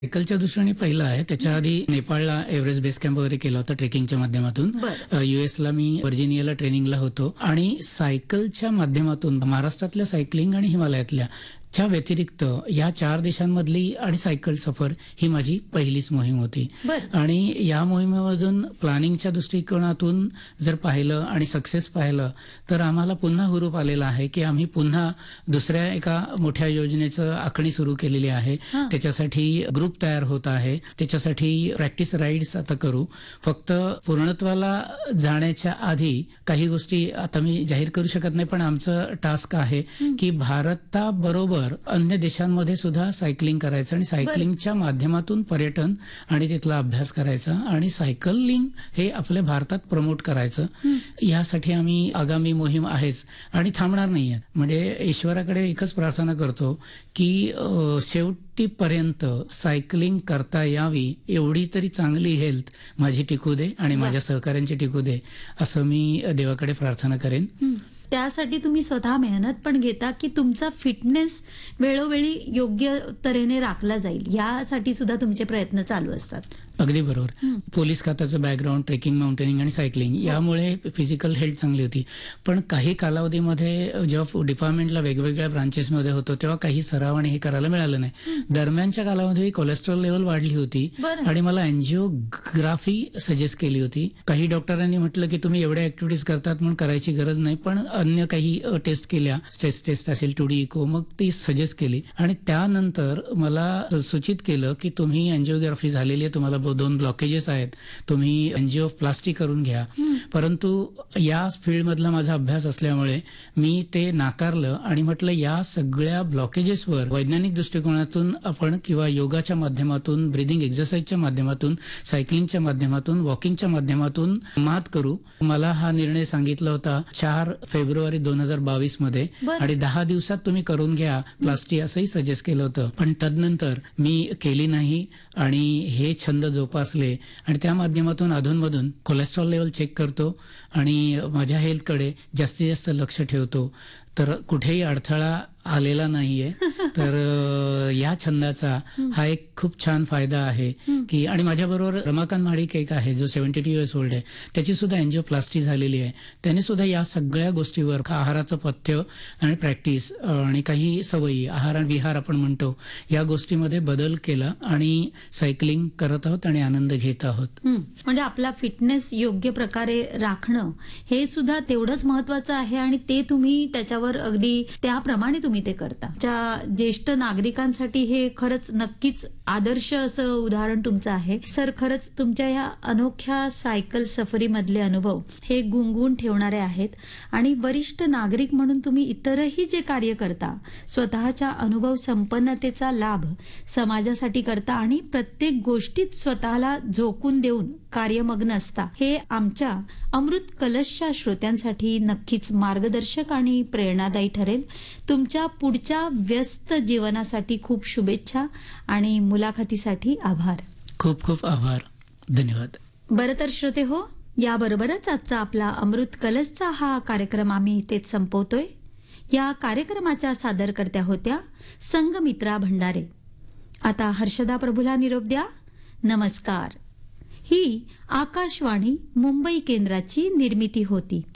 सायकलच्या दृष्टीने पहिलं आहे. त्याच्या आधी नेपाळला एव्हरेस्ट बेस कॅम्प वगैरे केला होता ट्रेकिंगच्या माध्यमातून. युएसला मी व्हर्जिनियाला ट्रेनिंगला होतो आणि सायकलच्या माध्यमातून महाराष्ट्रातल्या सायकलिंग आणि हिमालयातल्या च्या व्यतिरिक्त या 4 देशांमधली आणि सायकल सफर ही माझी पहिलीच मोहीम होती. आणि या मोहिमेमधून प्लॅनिंगच्या दृष्टिकोनातून जर पाहिलं आणि सक्सेस पाहिलं तर आम्हाला पुन्हा हुरूप आलेला आहे की आम्ही पुन्हा दुसऱ्या एका मोठ्या योजनेचं आखणी सुरू केलेली आहे. त्याच्यासाठी ग्रुप तयार होत आहे. त्याच्यासाठी प्रॅक्टिस राईड्स आता करू. फक्त पूर्णत्वाला जाण्याच्या आधी काही गोष्टी आता मी जाहीर करू शकत नाही, पण आमचं टास्क आहे की भारताबरोबर अन्य देशांमध्ये सुद्धा सायकलिंग करायचं आणि सायकलिंगच्या माध्यमातून पर्यटन आणि तिथला अभ्यास करायचा आणि सायकलिंग हे आपल्या भारतात प्रमोट करायचं. यासाठी आम्ही आगामी मोहीम आहेच आणि थांबणार नाहीये. म्हणजे ईश्वराकडे एकच प्रार्थना करतो की शेवटीपर्यंत सायकलिंग करता यावी, एवढी तरी चांगली हेल्थ माझी टिकू दे आणि माझ्या सहकाऱ्यांची टिकू दे, असं मी देवाकडे प्रार्थना करेन. त्यासाठी तुम्ही स्वतः मेहनत पण घेता की तुमचा फिटनेस वेळोवेळी योग्य तऱ्हेने राखला जाईल, यासाठी सुद्धा तुमचे प्रयत्न चालू असतात. अगदी बरोबर. पोलीस खात्याचं बॅकग्राऊंड, ट्रेकिंग, माउंटेनिंग आणि सायकलिंग यामुळे फिजिकल हेल्थ चांगली होती. पण काही कालावधीमध्ये जेव्हा डिपार्टमेंटला वेगवेगळ्या ब्रांचेसमध्ये होतो तेव्हा काही सराव आणि हे करायला मिळालं नाही. दरम्यानच्या कालावधीमध्ये कोलेस्ट्रॉल लेवल वाढली होती आणि मला अँजिओग्राफी सजेस्ट केली होती. काही डॉक्टरांनी म्हटलं की तुम्ही एवढ्या ऍक्टिव्हिटीज करतात म्हणून करायची गरज नाही, पण अन्य काही टेस्ट केल्या, स्ट्रेस टेस्ट असेल, 2D इको, मग ती सजेस्ट केली आणि त्यानंतर मला सूचित केलं की तुम्ही अँजिओग्राफी झालेली आहे, तुम्हाला 2 ब्लॉकेजेस आहेत, तुम्ही अँजिओप्लास्टी करून घ्या. परंतु या फील्ड मधला माझा अभ्यास असल्यामुळे मी ते नाकारलं आणि म्हटलं या सगळ्या ब्लॉकेजेसवर वैज्ञानिक दृष्टिकोनातून आपण किंवा योगाच्या माध्यमातून, ब्रीदिंग एक्सरसाइजच्या माध्यमातून, सायकलिंगच्या माध्यमातून, वॉकिंगच्या माध्यमातून मात करू. मला हा निर्णय सांगितला होता 4 फेब्रुवारी 2022 मध्ये आणि 10 दिवसात तुम्ही करून घ्या प्लास्टी, असंही सजेस्ट केलं होतं. पण तदनंतर मी केली नाही आणि हे छंद जोपासले आणि त्या माध्यमातून अधूनमधून कोलेस्ट्रॉल लेवल चेक करतो आणि माझ्या हेल्थकडे जास्तीत जास्त लक्ष ठेवतो. तर कुठेही अडथळा आलेला नाहीये. तर या छंदाचा हा एक खूप छान फायदा आहे की, आणि माझ्याबरोबर रमाकांत महाडिक एक आहे जो 72 इयर्स ओल्ड आहे, त्याची सुद्धा एंजिओप्लास्टी झालेली आहे. त्याने सुद्धा या सगळ्या गोष्टीवर आहाराचं पथ्य आणि प्रॅक्टिस आणि काही सवयी, आहार आणि विहार आपण म्हणतो, या गोष्टीमध्ये बदल केला आणि सायकलिंग करत आहोत आणि आनंद घेत आहोत. म्हणजे आपला फिटनेस योग्य प्रकारे राखणं हे सुद्धा तेवढंच महत्वाचं आहे आणि ते तुम्ही त्याच्यावर अगदी त्याप्रमाणे तुम्ही ते करता. ज्येष्ठ नागरिकांसाठी हे खरंच नक्कीच आदर्श असं उदाहरण तुमचं आहे. सर, खरंच तुमच्या या अनोख्या सायकल सफरीमधले अनुभव हे गुंगवून ठेवणारे आहेत आणि वरिष्ठ नागरिक म्हणून तुम्ही इतरही जे कार्य करता, स्वतःच्या अनुभव संपन्नतेचा लाभ समाजासाठी करता आणि प्रत्येक गोष्टीत स्वतःला झोकून देऊन कार्यमग्न असता, हे आमच्या अमृत कलशच्या श्रोत्यांसाठी नक्कीच मार्गदर्शक आणि प्रेरणादायी ठरेल. तुमच्या पुढच्या व्यस्त जीवनासाठी खूप शुभेच्छा आणि मुलाखतीसाठी आभार. खूप खूप आभार. धन्यवाद. बरं तर श्रोते हो, याबरोबरच आजचा आपला अमृत कलशचा हा कार्यक्रम आम्ही इथेच संपवतोय. या कार्यक्रमाच्या सादरकर्त्या होत्या संगमित्रा भंडारे. आता हर्षदा प्रभूला निरोप द्या. नमस्कार. ही आकाशवाणी मुंबई केंद्राची निर्मिती होती.